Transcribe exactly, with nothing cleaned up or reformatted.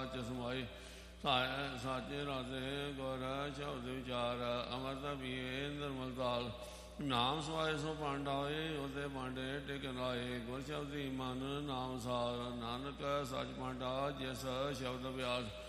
ਚ ਸਮਾਈ ਸਾਚੇ ਰਾਤੇ ਗੁਰ ਸ਼ਬਦ ਵਿਚਾਰ ਅੰਮ੍ਰਿਤ ਪੀਏ ਨਿਰਮਲ ਤਾਲ ਨਾਮ ਸਵਾਏ ਸੋ ਭਾਂਡਾ ਹੋਏ ਉਹਦੇ ਭਾਂਡੇ ਟਿਕ ਲਾਏ ਗੁਰ ਸ਼ਬਦੀ ਮਨ ਨਾਮ ਸਾਰ ਨਾਨਕ ਸੱਚ ਭਾਂਡਾ ਜਿਸ ਸ਼ਬਦ ਵਿਆਸ